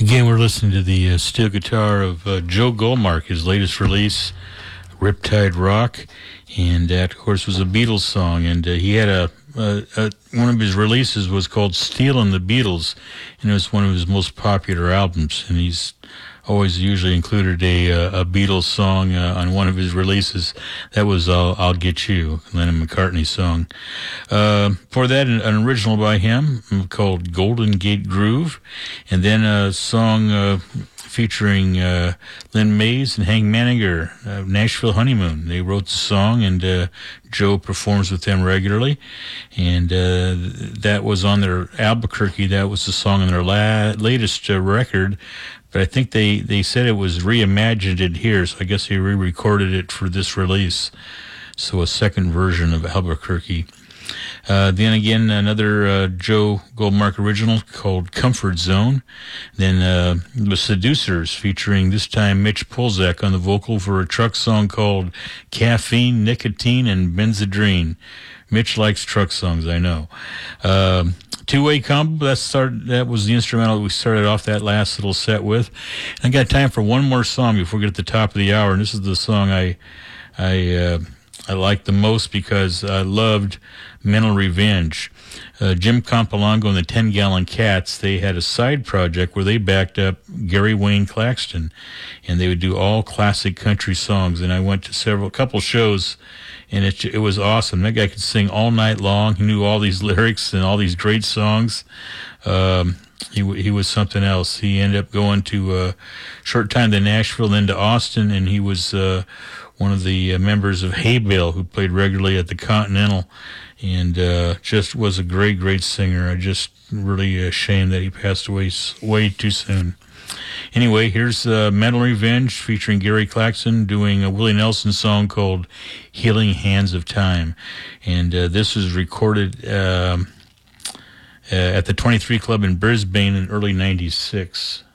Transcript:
Again, we're listening to the steel guitar of Joe Goldmark, his latest release, Riptide Rock, and that, of course, was a Beatles song. And he had one of his releases was called "Stealin' the Beatles," and it was one of his most popular albums. And he's always usually included a Beatles song on one of his releases. That was "I'll Get You," Lennon McCartney song. For that, an original by him called "Golden Gate Groove," and then a song featuring Lynn Mays and Hank Manninger, Nashville Honeymoon. They wrote the song, and Joe performs with them regularly. And that was on their Albuquerque. That was the song on their latest record. But I think they said it was reimagined it here, so I guess they re-recorded it for this release. So a second version of Albuquerque. Then again, another Joe Goldmark original called Comfort Zone. Then the Seducers, featuring this time Mitch Polzak on the vocal for a truck song called Caffeine, Nicotine, and Benzedrine. Mitch likes truck songs, I know. Two-way combo, that was the instrumental we started off that last little set with. I got time for one more song before we get at the top of the hour, and this is the song I liked the most because I loved Mental Revenge. Jim Campolongo and the 10 Gallon Cats, they had a side project where they backed up Gary Wayne Claxton, and they would do all classic country songs. And I went to a couple shows, and it was awesome. That guy could sing all night long. He knew all these lyrics and all these great songs. He was something else. He ended up going to short time to Nashville, then to Austin, and he was one of the members of Hay Bale who played regularly at the Continental, and just was a great singer. I just really ashamed that he passed away way too soon. Anyway, here's Mental Revenge featuring Gary Claxton doing a Willie Nelson song called Healing Hands of Time. And this was recorded at the 23 Club in Brisbane in early 96.